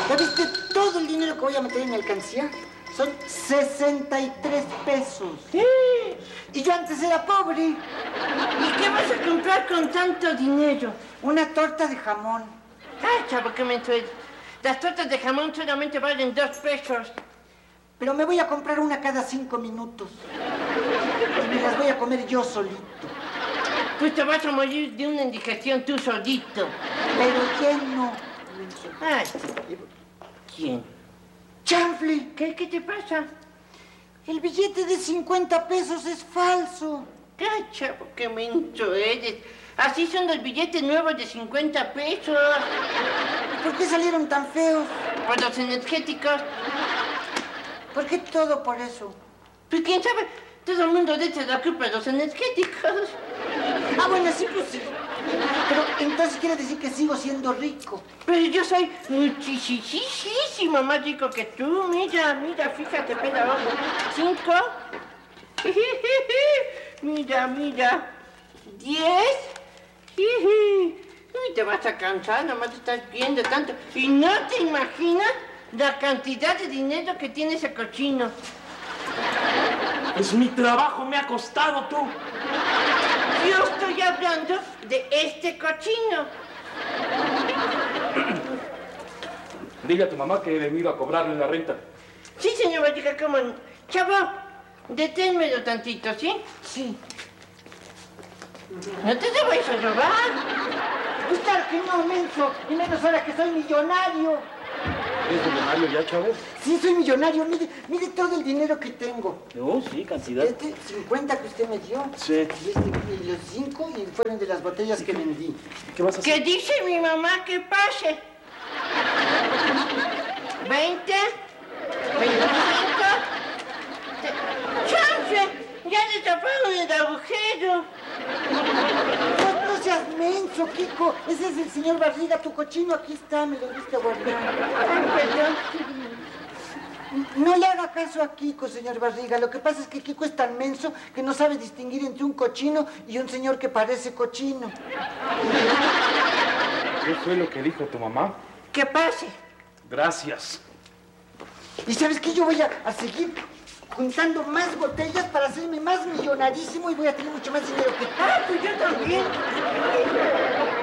¿Ya viste todo el dinero que voy a meter en alcancía? Son 63 pesos. ¿Qué? Y yo antes era pobre. ¿Y qué vas a comprar con tanto dinero? Una torta de jamón. Ay, chavo, qué menso eres. Las tortas de jamón solamente valen 2 pesos. Pero me voy a comprar una cada 5 minutos. Y me las voy a comer yo solito. Pues te vas a morir de una indigestión tú solito. Pero ¿quién no? Ay, ¿quién? ¡Chanfle! ¿Qué te pasa? El billete de 50 pesos es falso. Ay, chavo, qué menso eres. Así son los billetes nuevos de 50 pesos. ¿Y por qué salieron tan feos? Por los energéticos. ¿Por qué todo por eso? Pues quién sabe, todo el mundo le echa la culpa a los energéticos. Ah, bueno, sí, pues sí. Pero entonces quiere decir que sigo siendo rico. Pero yo soy muchísimo más rico que tú. Mira, fíjate, pela ojo. 5. Mira. 10. Uy, te vas a cansar, nomás te estás viendo tanto. Y no te imaginas la cantidad de dinero que tiene ese cochino. Pues mi trabajo me ha costado, tú. Yo estoy hablando de este cochino. Dile a tu mamá que he venido a cobrarle la renta. Sí, señor Valleca, ¿cómo no? Chavo, deténmelo tantito, ¿sí? Sí. No te vayas a robar. Pues claro que no, menso. Y menos ahora que soy millonario. ¿Eres millonario ya, chavo? Sí, soy millonario. Mire todo el dinero que tengo. No, sí, cantidad. 50 que usted me dio. Sí. Y los 5 y fueron de las botellas que vendí. ¿Qué vas a hacer? ¿Qué dice mi mamá que pase? 20, 25. ¡Chance! ¡Ya le taparon el agujero! No seas menso, Kiko. Ese es el señor Barriga, tu cochino. Aquí está, me lo diste a guardar. Ay, perdón. No le haga caso a Kiko, señor Barriga. Lo que pasa es que Kiko es tan menso que no sabe distinguir entre un cochino y un señor que parece cochino. ¿Qué fue lo que dijo tu mamá? Que pase. Gracias. ¿Y sabes qué? Yo voy a seguir juntando más botellas para hacerme más millonarísimo y voy a tener mucho más dinero que tú. Ah, pues yo también.